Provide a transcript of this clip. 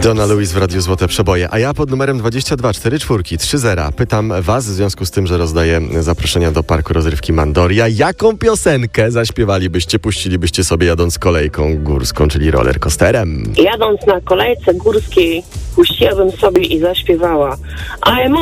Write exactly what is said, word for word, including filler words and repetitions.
Donna Lewis w Radiu Złote Przeboje. A ja pod numerem dwadzieścia dwa cztery cztery trzy zero pytam was, w związku z tym, że rozdaję zaproszenia do parku rozrywki Mandoria, jaką piosenkę zaśpiewalibyście, puścilibyście sobie jadąc kolejką górską, czyli rollercoasterem? Jadąc na kolejce górskiej puściłabym sobie i zaśpiewała I'm